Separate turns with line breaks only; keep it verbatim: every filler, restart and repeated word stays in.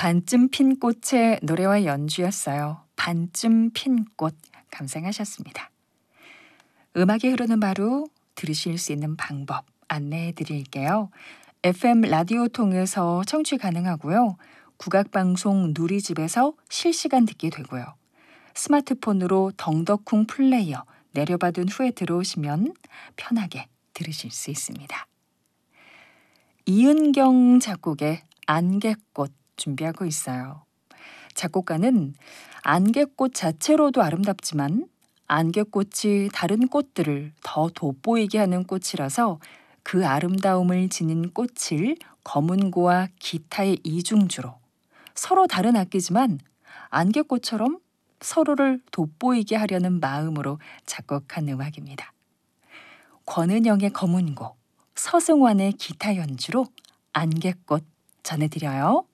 반쯤 핀 꽃의 노래와 연주였어요. 반쯤 핀 꽃 감상하셨습니다. 음악이 흐르는 바로 들으실 수 있는 방법 안내해 드릴게요. 에프엠 라디오 통해서 청취 가능하고요. 국악방송 누리집에서 실시간 듣게 되고요. 스마트폰으로 덩덕쿵 플레이어 내려받은 후에 들어오시면 편하게 들으실 수 있습니다. 이은경 작곡의 안개꽃 준비하고 있어요. 작곡가는 안개꽃 자체로도 아름답지만 안개꽃이 다른 꽃들을 더 돋보이게 하는 꽃이라서 그 아름다움을 지닌 꽃을 검은고와 기타의 이중주로 서로 다른 악기지만 안개꽃처럼 서로를 돋보이게 하려는 마음으로 작곡한 음악입니다. 권은영의 검은고, 서승환의 기타 연주로 안개꽃 전해드려요.